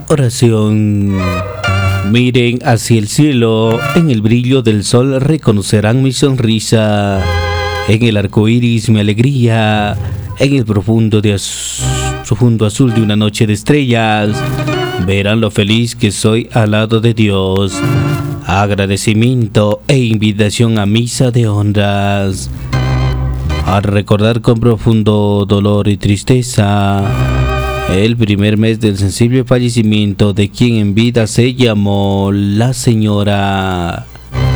Oración. Miren hacia el cielo, en el brillo del sol reconocerán mi sonrisa, en el arco iris mi alegría, en el profundo azul de una noche de estrellas, verán lo feliz que soy al lado de Dios. Agradecimiento e invitación a misa de honras. A recordar con profundo dolor y tristeza el primer mes del sensible fallecimiento de quien en vida se llamó la señora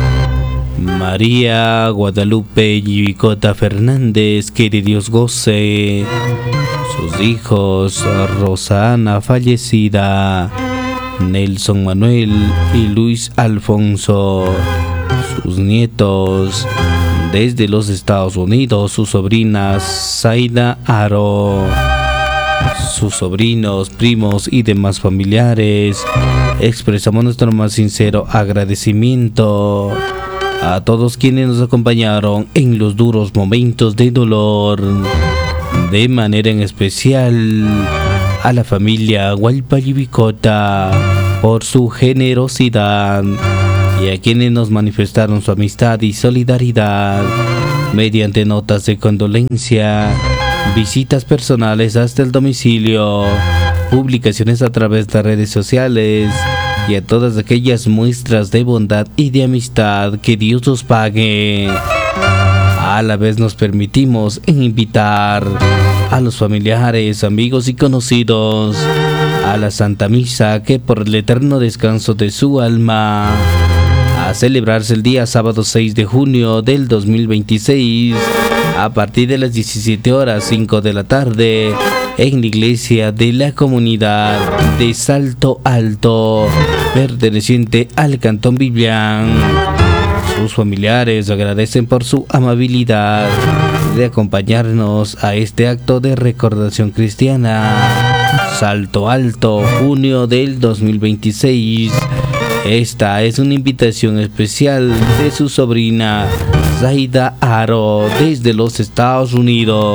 María Guadalupe Yivicota Fernández, que de Dios goce. Sus hijos, Rosa Ana fallecida, Nelson Manuel y Luis Alfonso. Sus nietos desde los Estados Unidos, su sobrina Zaida Aro. Sus sobrinos, primos y demás familiares. Expresamos nuestro más sincero agradecimiento a todos quienes nos acompañaron en los duros momentos de dolor. De manera en especial a la familia Hualpa Yivicota por su generosidad y a quienes nos manifestaron su amistad y solidaridad mediante notas de condolencia, visitas personales hasta el domicilio, publicaciones a través de redes sociales y a todas aquellas muestras de bondad y de amistad. Que Dios los pague. A la vez nos permitimos invitar a los familiares, amigos y conocidos a la Santa Misa, que por el eterno descanso de su alma, a celebrarse el día sábado 6 de junio del 2026 a partir de las 17 horas 5 de la tarde en la iglesia de la comunidad de Salto Alto, perteneciente al Cantón Biblián. Sus familiares agradecen por su amabilidad de acompañarnos a este acto de recordación cristiana. Salto Alto, junio del 2026. Esta es una invitación especial de su sobrina Zaida Aro desde los Estados Unidos.